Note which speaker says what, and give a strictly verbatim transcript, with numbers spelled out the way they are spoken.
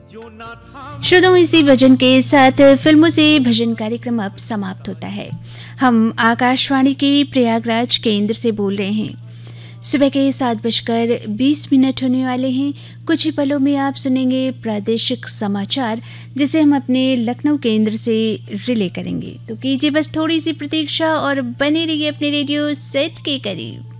Speaker 1: श्रोताओं, इसी भजन के साथ फिल्मों से भजन कार्यक्रम अब समाप्त होता है। हम आकाशवाणी के प्रयागराज केंद्र से बोल रहे हैं। सुबह के सात बजकर बीस मिनट होने वाले हैं। कुछ ही पलों में आप सुनेंगे प्रादेशिक समाचार, जिसे हम अपने लखनऊ केंद्र से रिले करेंगे। तो कीजिए बस थोड़ी सी प्रतीक्षा और बने रहिए अपने रेडियो सेट के करीब।